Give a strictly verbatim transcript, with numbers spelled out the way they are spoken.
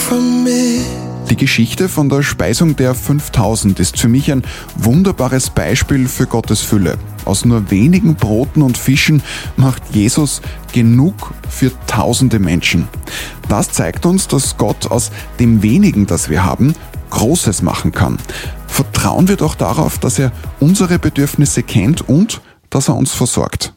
from me. Die Geschichte von der Speisung der fünftausend ist für mich ein wunderbares Beispiel für Gottes Fülle. Aus nur wenigen Broten und Fischen macht Jesus genug für tausende Menschen. Das zeigt uns, dass Gott aus dem wenigen, das wir haben, Großes machen kann. Vertrauen wir doch darauf, dass er unsere Bedürfnisse kennt und dass er uns versorgt.